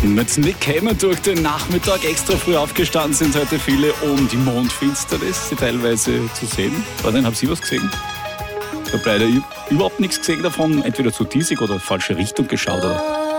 Mit Nick Cayman durch den Nachmittag extra früh aufgestanden sind heute viele, um die Mondfinsternis teilweise zu sehen. Dann haben Sie was gesehen? Ich habe leider überhaupt nichts gesehen davon, entweder zu diesig oder falsche Richtung geschaut. Oder